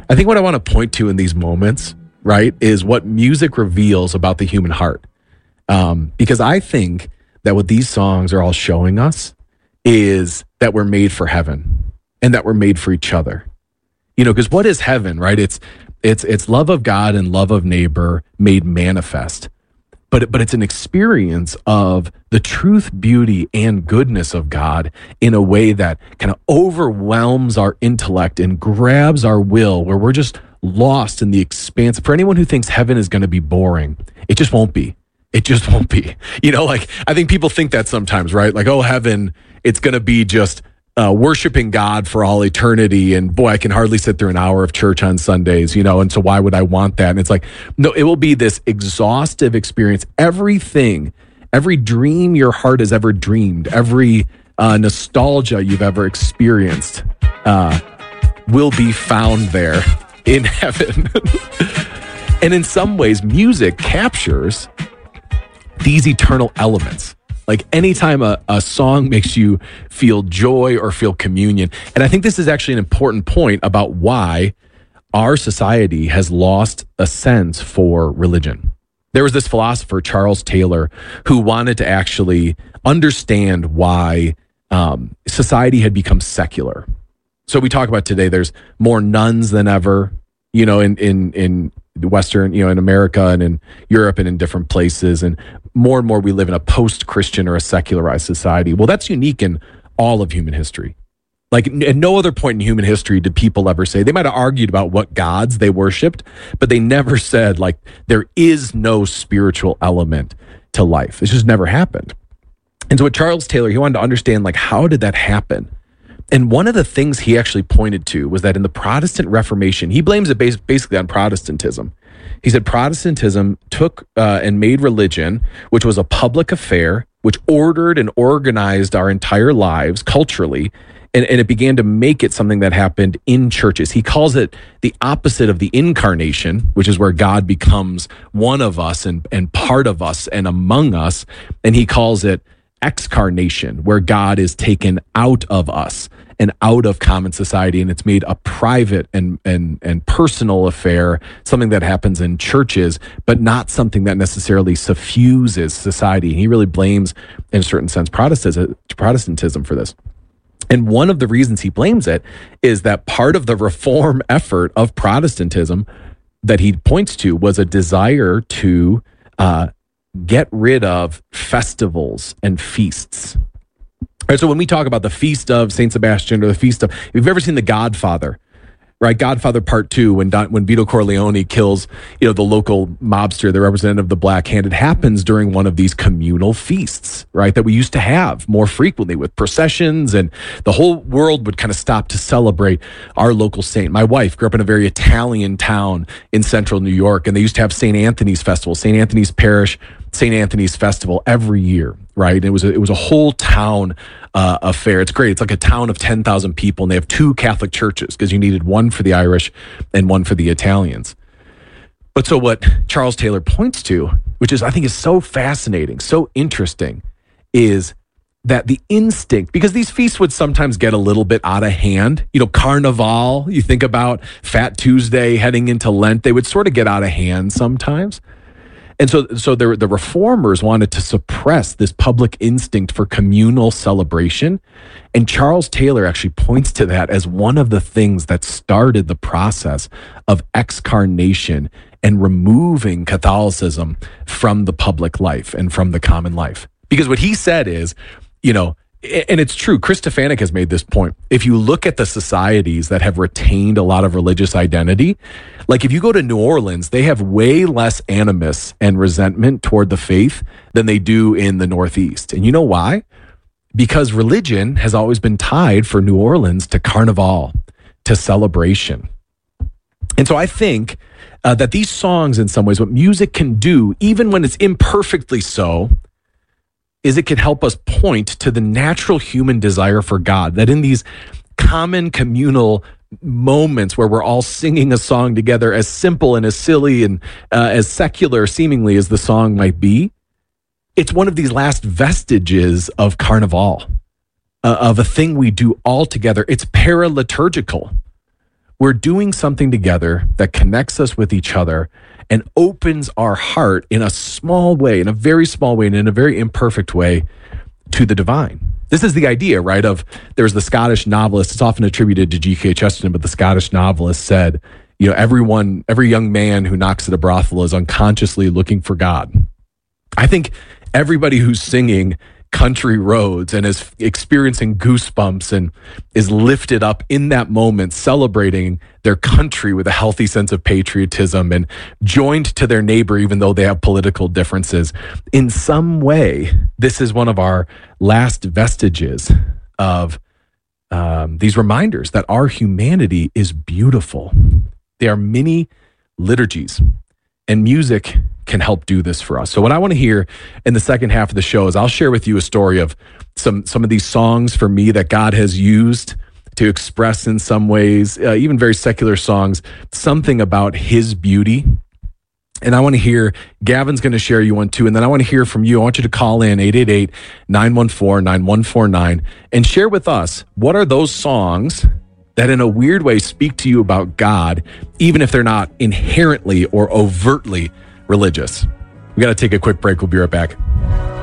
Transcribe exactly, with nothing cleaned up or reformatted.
I think what I want to point to in these moments, right, is what music reveals about the human heart. Um, because I think that what these songs are all showing us is that we're made for heaven and that we're made for each other. You know, because what is heaven, right? It's it's it's love of God and love of neighbor made manifest. But but it's an experience of the truth, beauty, and goodness of God in a way that kind of overwhelms our intellect and grabs our will, where we're just lost in the expanse. For anyone who thinks heaven is going to be boring, it just won't be. It just won't be. You know, like, I think people think that sometimes, right? Like, oh, heaven, it's going to be just uh, worshiping God for all eternity. And boy, I can hardly sit through an hour of church on Sundays, you know, and so why would I want that? And it's like, no, it will be this exhaustive experience. Everything, every dream your heart has ever dreamed, every uh, nostalgia you've ever experienced uh, will be found there in heaven. And in some ways, music captures these eternal elements. Like, anytime a, a song makes you feel joy or feel communion. And I think this is actually an important point about why our society has lost a sense for religion. There was this philosopher, Charles Taylor, who wanted to actually understand why um, society had become secular. So we talk about today, there's more nuns than ever, you know, in, in, in Western, you know, in America and in Europe and in different places. And more and more we live in a post-Christian or a secularized society. Well, that's unique in all of human history. Like, at no other point in human history did people ever say, they might have argued about what gods they worshiped, but they never said, like, there is no spiritual element to life. It's just never happened. And so with Charles Taylor, he wanted to understand, like, how did that happen? And one of the things he actually pointed to was that in the Protestant Reformation, he blames it bas- basically on Protestantism. He said Protestantism took uh, and made religion, which was a public affair, which ordered and organized our entire lives culturally, and, and it began to make it something that happened in churches. He calls it the opposite of the incarnation, which is where God becomes one of us and, and part of us and among us. And he calls it excarnation, where God is taken out of us and out of common society, and it's made a private and and and personal affair, something that happens in churches, but not something that necessarily suffuses society. And he really blames, in a certain sense, Protestantism, Protestantism for this. And one of the reasons he blames it is that part of the reform effort of Protestantism that he points to was a desire to uh, get rid of festivals and feasts. All right, so when we talk about the Feast of Saint Sebastian or the Feast of, if you've ever seen The Godfather, right? Godfather Part Two, when Don, when Vito Corleone kills, you know, the local mobster, the representative of the Black Hand, it happens during one of these communal feasts, right? That we used to have more frequently with processions, and the whole world would kind of stop to celebrate our local saint. My wife grew up in a very Italian town in central New York, and they used to have Saint Anthony's Festival, Saint Anthony's Parish, Saint Anthony's Festival every year, right? And it was a, it was a whole town uh, affair. It's great. It's like a town of ten thousand people, and they have two Catholic churches because you needed one for the Irish and one for the Italians. But so what Charles Taylor points to, which is, I think, is so fascinating, so interesting, is that the instinct, because these feasts would sometimes get a little bit out of hand. You know, Carnival, you think about Fat Tuesday heading into Lent, they would sort of get out of hand sometimes. And so so the, the reformers wanted to suppress this public instinct for communal celebration. And Charles Taylor actually points to that as one of the things that started the process of excarnation and removing Catholicism from the public life and from the common life. Because what he said is, you know, and it's true, Chris Stefanik has made this point. If you look at the societies that have retained a lot of religious identity, like if you go to New Orleans, they have way less animus and resentment toward the faith than they do in the Northeast. And you know why? Because religion has always been tied for New Orleans to Carnival, to celebration. And so I think uh, that these songs, in some ways, what music can do, even when it's imperfectly so, is it can help us point to the natural human desire for God, that in these common communal moments where we're all singing a song together, as simple and as silly and uh, as secular seemingly as the song might be, it's one of these last vestiges of Carnival, uh, of a thing we do all together. It's paraliturgical. we're doing something together that connects us with each other and opens our heart in a small way, in a very small way, and in a very imperfect way to the divine. This is the idea, right? Of there's the Scottish novelist, it's often attributed to G K Chesterton, but the Scottish novelist said, you know, everyone, every young man who knocks at a brothel is unconsciously looking for God. I think everybody who's singing Country Roads and is experiencing goosebumps and is lifted up in that moment, celebrating their country with a healthy sense of patriotism and joined to their neighbor, even though they have political differences. In some way, this is one of our last vestiges of um, these reminders that our humanity is beautiful. They are mini liturgies, and music can help do this for us. So what I want to hear in the second half of the show is I'll share with you a story of some some of these songs for me that God has used to express in some ways, uh, even very secular songs, something about his beauty. And I want to hear, Gavin's going to share you one too, and then I want to hear from you. I want you to call in eight eight eight, nine one four, nine one four nine and share with us, what are those songs that in a weird way speak to you about God, even if they're not inherently or overtly religious. We got to take a quick break. We'll be right back.